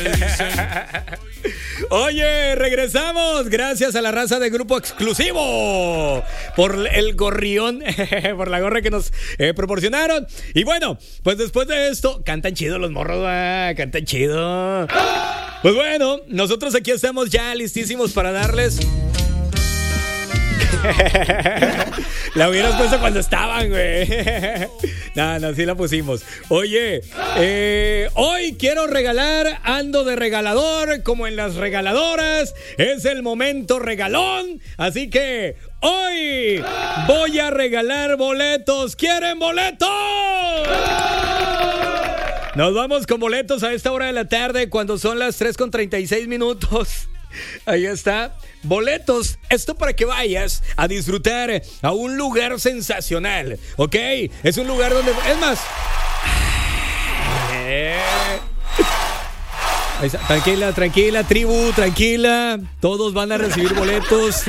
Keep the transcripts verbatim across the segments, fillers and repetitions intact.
Oye, regresamos gracias a la raza de Grupo Exclusivo por el gorrión, por la gorra que nos eh, proporcionaron. Y bueno, pues después de esto, cantan chido los morros, ah, cantan chido. Pues bueno, nosotros aquí estamos ya listísimos para darles... La hubieras puesto cuando estaban, güey. No, no, sí la pusimos. Oye, eh, hoy quiero regalar, ando de regalador, como en las regaladoras. Es el momento regalón. Así que hoy voy a regalar boletos. ¿Quieren boletos? Nos vamos con boletos a esta hora de la tarde, cuando son las tres con treinta y seis minutos. Ahí está, boletos, esto para que vayas a disfrutar a un lugar sensacional, ¿ok? Es un lugar donde, es más, eh, tranquila, tranquila, tribu, tranquila, todos van a recibir boletos.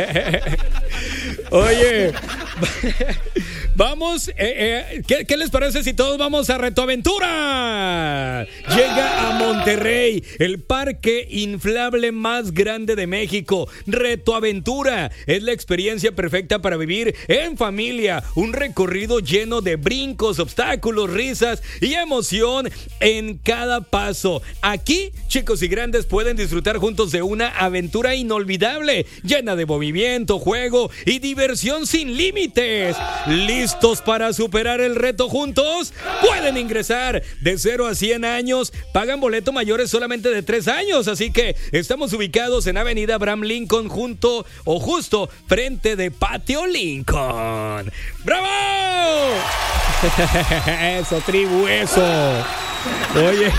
Oye, vamos, eh, eh, ¿qué, ¿qué les parece si todos vamos a Reto Aventura? Llega a Monterrey el parque inflable más grande de México. Reto Aventura es la experiencia perfecta para vivir en familia. Un recorrido lleno de brincos, obstáculos, risas y emoción en cada paso. Aquí, chicos y grandes pueden disfrutar juntos de una aventura inolvidable, llena de movimiento, juego y diversión sin límites. ¿Listos para superar el reto juntos? Pueden ingresar de cero a cien años. Pagan boleto mayores solamente de tres años. Así que estamos ubicados en Avenida Abraham Lincoln, junto o justo frente de Patio Lincoln. ¡Bravo! Eso, tribu, eso. Oye...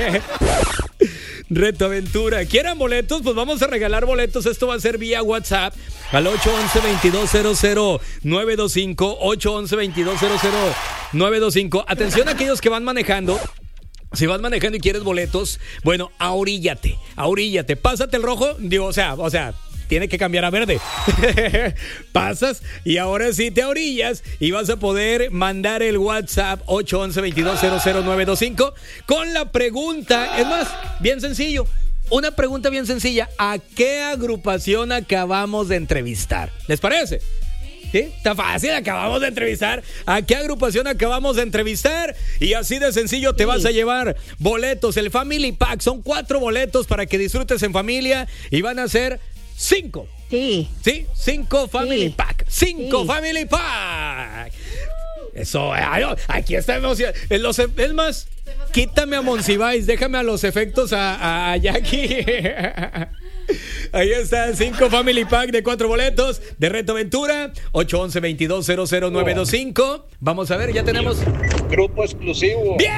Reto Aventura. ¿Quieren boletos? Pues vamos a regalar boletos. Esto va a ser vía WhatsApp al ocho once, veintidós cero cero, nueve dos cinco, ocho once, veintidós cero cero, nueve dos cinco. Atención a aquellos que van manejando. Si vas manejando y quieres boletos, bueno, ahoríllate, ahoríllate. Pásate el rojo, digo, o sea, o sea, tiene que cambiar a verde. Pasas y ahora sí te orillas y vas a poder mandar el WhatsApp ocho once, veintidós cero cero, nueve dos cinco con la pregunta, es más, bien sencillo, una pregunta bien sencilla: ¿a qué agrupación acabamos de entrevistar? ¿Les parece? ¿Sí? Está fácil, acabamos de entrevistar. ¿A qué agrupación acabamos de entrevistar? Y así de sencillo te sí. vas a llevar boletos, el Family Pack. Son cuatro boletos para que disfrutes en familia y van a ser cinco. Sí. Sí, cinco Family sí. Pack. Cinco sí. Family Pack. Eso, aquí está emoción. Los, es más, quítame a Monsiváis, déjame a los efectos a, a Jackie. Ahí están, cinco Family Pack de cuatro boletos de Reto Aventura, ocho once, veintidós cero cero, nueve dos cinco. Vamos a ver, ya tenemos Grupo Exclusivo. ¡Bien!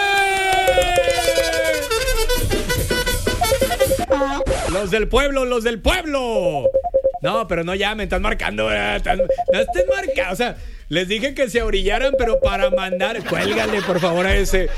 Los del pueblo, los del pueblo. No, pero no llamen, están marcando, están, no estén marcando, o sea, les dije que se orillaran, pero para mandar, cuélgale por favor a ese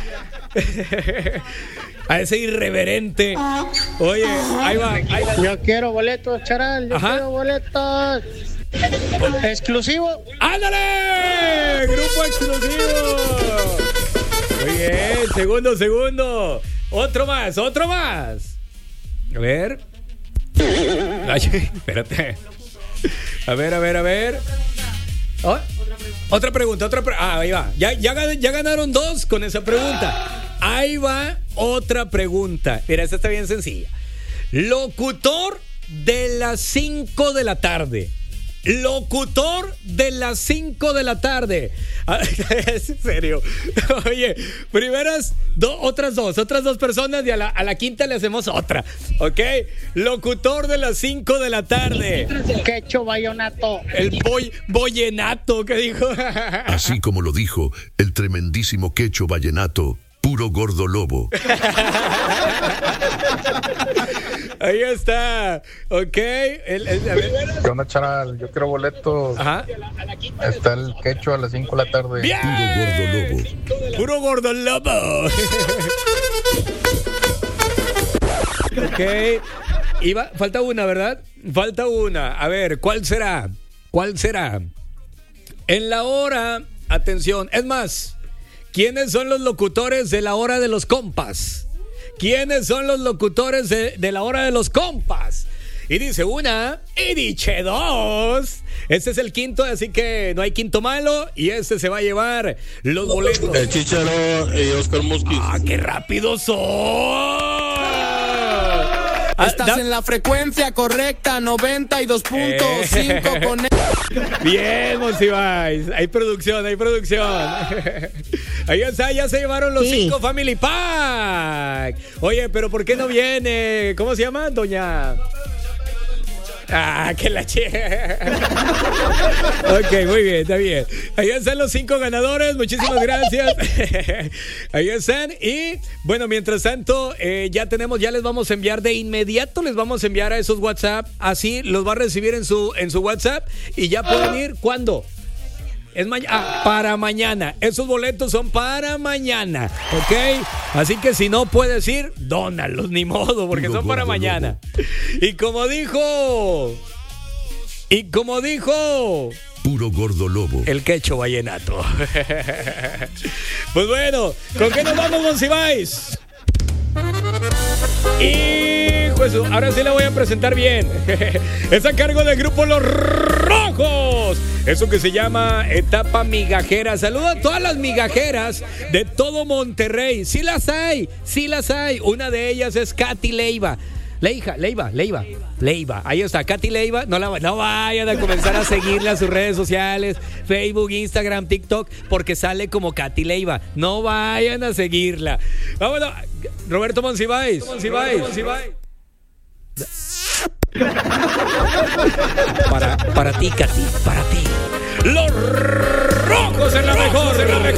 a ese irreverente. Oye, ahí va, ahí va. Yo quiero boletos, charal, yo Ajá. quiero boletos. Exclusivo. ¡Ándale! Grupo Exclusivo. Muy bien, segundo, segundo. Otro más, otro más. A ver. Ay, espérate. A ver, a ver, a ver. ¿Oh? Otra pregunta, otra pregunta. Ah, ahí va. Ya, ya, ya ganaron dos con esa pregunta. Ahí va otra pregunta. Mira, esta está bien sencilla. Locutor de las cinco de la tarde. Locutor de las cinco de la tarde. Es en serio. Oye, primeras, do, otras dos, otras dos personas y a la, a la quinta le hacemos otra. ¿Ok? Locutor de las cinco de la tarde. Quecho Vallenato. El boy, Boyenato, ¿qué dijo? Así como lo dijo el tremendísimo Quecho Vallenato, puro gordo lobo. Ahí está, ok. El, el, a ver. ¿Qué onda, charal? Yo quiero boletos. Ajá. Está el Quecho a las cinco de la tarde. ¡Bien! Puro gordo lobo. Puro gordo lobo. Ok. Iba, falta una, ¿verdad? Falta una. A ver, ¿cuál será? ¿Cuál será? En la hora, atención, es más, ¿quiénes son los locutores de la hora de los compas? ¿quiénes son los locutores de, de la hora de los compas? Y dice una, y dice dos. Este es el quinto, así que no hay quinto malo. Y este se va a llevar los boletos. El Chicharo y Oscar Musquiz. ¡Ah, qué rápido son! Estás da- en la frecuencia correcta, noventa y dos punto cinco eh. con... Bien, Monsiváis. Hay producción, hay producción. Ahí está, ya se llevaron los sí. cinco Family Pack. Oye, pero ¿por qué no viene? ¿Cómo se llama, doña...? Ah, que la che. Ok, muy bien, está bien. Ahí están los cinco ganadores. Muchísimas gracias. Ahí están. Y bueno, mientras tanto, eh, ya tenemos, ya les vamos a enviar de inmediato, les vamos a enviar a esos WhatsApp. Así los va a recibir en su, en su WhatsApp. Y ya pueden ir. ¿Cuándo? Es mañana, ah, para mañana. Esos boletos son para mañana, ¿ok? Así que si no puedes ir, dónalos, ni modo, porque Puro son para mañana. Lobo. Y como dijo, y como dijo, Puro Gordo Lobo, el quecho vallenato. Pues bueno, ¿con qué nos vamos, Monsiváis? Y pues ahora sí la voy a presentar bien. Es a cargo del grupo Los Rojos. Eso que se llama Etapa Migajera. Saludo a todas las migajeras de todo Monterrey. Sí las hay, sí las hay. Una de ellas es Katy Leiva. Leiva, Leiva, Leiva, Leiva. Ahí está, Katy Leiva. No, la, no vayan a comenzar a seguirla a sus redes sociales, Facebook, Instagram, TikTok, porque sale como Katy Leiva. No vayan a seguirla. Vámonos. Roberto Monsiváis. Monsiváis. Monsiváis. Para, para ti, Katy, para ti. Los Rojos en la mejor, en la mejor.